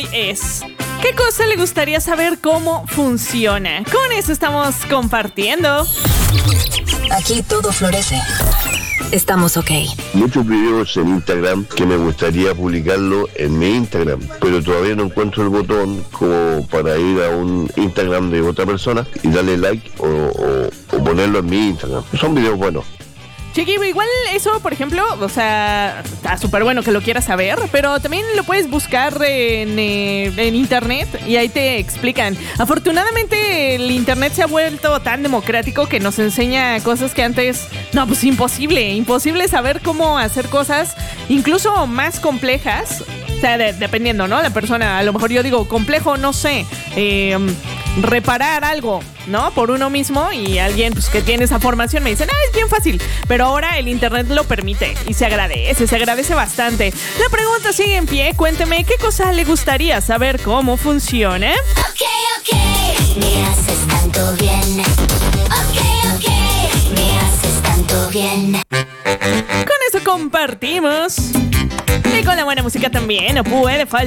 hoy es: ¿qué cosa le gustaría saber cómo funciona? Con eso estamos compartiendo. Aquí todo florece. Estamos ok. Muchos videos en Instagram que me gustaría publicarlo en mi Instagram, pero todavía no encuentro el botón como para ir a un Instagram de otra persona y darle like o ponerlo en mi Instagram. Son videos buenos. Chiqui, igual eso, por ejemplo, o sea, está súper bueno que lo quieras saber, pero también lo puedes buscar en internet y ahí te explican. Afortunadamente el internet se ha vuelto tan democrático que nos enseña cosas que antes, no, pues imposible saber cómo hacer cosas incluso más complejas. O sea, dependiendo, ¿no? La persona, a lo mejor yo digo complejo, no sé, reparar algo, ¿no? Por uno mismo, y alguien pues, que tiene esa formación me dice, es bien fácil. Pero ahora el internet lo permite y se agradece bastante. La pregunta sigue en pie. Cuénteme, ¿qué cosa le gustaría saber cómo funciona? Ok, me haces tanto bien. Ok, me haces tanto bien. Con eso compartimos. Y con la buena música también, no puede faltar.